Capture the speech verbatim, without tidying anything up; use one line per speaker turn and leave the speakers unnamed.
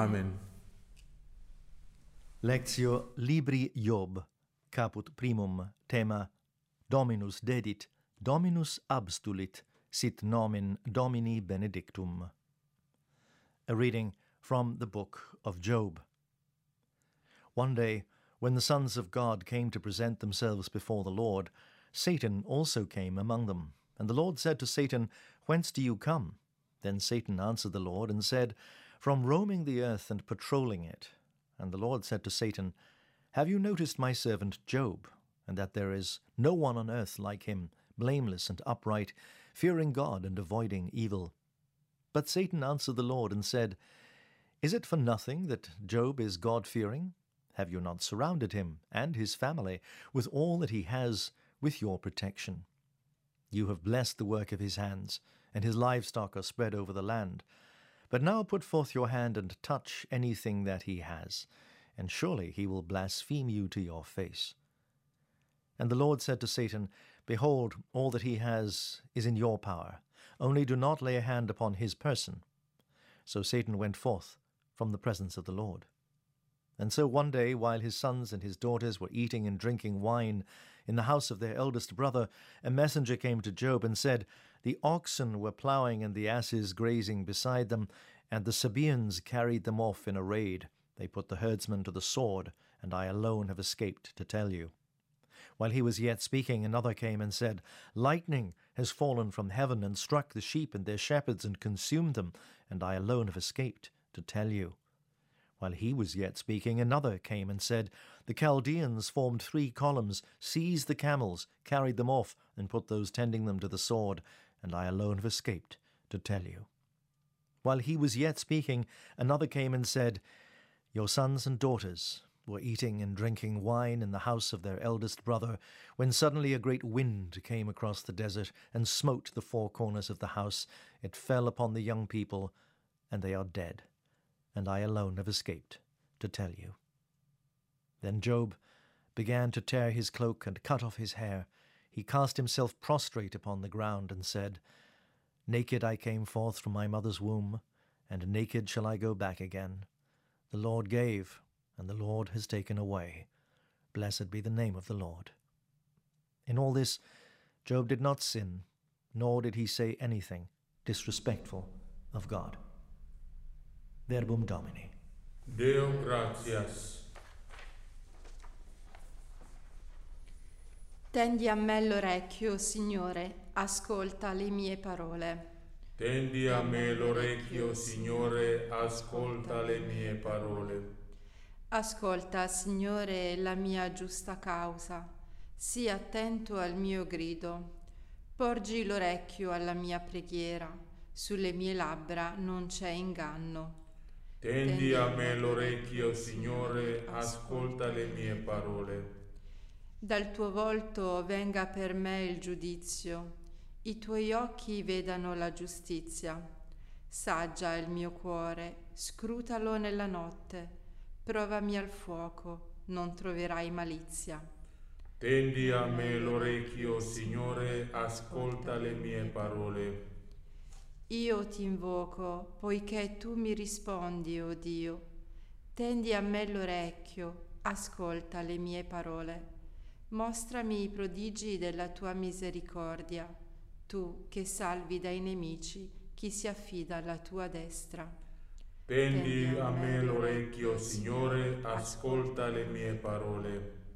Amen.
Lectio Libri Job, caput primum, tema Dominus dedit, Dominus abstulit, sit nomen Domini benedictum. A reading from the book of Job. One day, when the sons of God came to present themselves before the Lord, Satan also came among them. And the Lord said to Satan, "Whence do you come?" Then Satan answered the Lord and said, "From roaming the earth and patrolling it." And the Lord said to Satan, "Have you noticed my servant Job, and that there is no one on earth like him, blameless and upright, fearing God and avoiding evil?" But Satan answered the Lord and said, "Is it for nothing that Job is God-fearing? Have you not surrounded him and his family with all that he has with your protection? You have blessed the work of his hands, and his livestock are spread over the land. But now put forth your hand and touch anything that he has, and surely he will blaspheme you to your face." And the Lord said to Satan, "Behold, all that he has is in your power. Only do not lay a hand upon his person." So Satan went forth from the presence of the Lord. And so one day, while his sons and his daughters were eating and drinking wine in the house of their eldest brother, a messenger came to Job and said, "The oxen were plowing and the asses grazing beside them, and the Sabaeans carried them off in a raid. They put the herdsmen to the sword, and I alone have escaped to tell you." While he was yet speaking, another came and said, "Lightning has fallen from heaven and struck the sheep and their shepherds and consumed them, and I alone have escaped to tell you." While he was yet speaking, another came and said, "The Chaldeans formed three columns, seized the camels, carried them off, and put those tending them to the sword, and I alone have escaped to tell you." While he was yet speaking, another came and said, "Your sons and daughters were eating and drinking wine in the house of their eldest brother, when suddenly a great wind came across the desert and smote the four corners of the house. It fell upon the young people, and they are dead, and I alone have escaped to tell you." Then Job began to tear his cloak and cut off his hair. He cast himself prostrate upon the ground and said, "Naked I came forth from my mother's womb, and naked shall I go back again. The Lord gave, and the Lord has taken away. Blessed be the name of the Lord." In all this, Job did not sin, nor did he say anything disrespectful of God. Verbum Domini.
Deo gratias.
Tendi a me l'orecchio, Signore, ascolta le mie parole.
Tendi a me l'orecchio, Signore, ascolta le mie parole.
Ascolta, Signore, la mia giusta causa. Sii attento al mio grido. Porgi l'orecchio alla mia preghiera. Sulle mie labbra non c'è inganno.
Tendi a me l'orecchio, Signore, ascolta le mie parole.
Dal tuo volto venga per me il giudizio, i tuoi occhi vedano la giustizia. Saggia il mio cuore, scrutalo nella notte, provami al fuoco, non troverai malizia.
Tendi a me l'orecchio, Signore, ascolta le mie parole.
Io ti invoco, poiché tu mi rispondi, o Dio. Tendi a me l'orecchio, ascolta le mie parole. Mostrami i prodigi della tua misericordia, tu che salvi dai nemici chi si affida alla tua destra.
Tendi a me l'orecchio, Signore, ascolta le mie parole.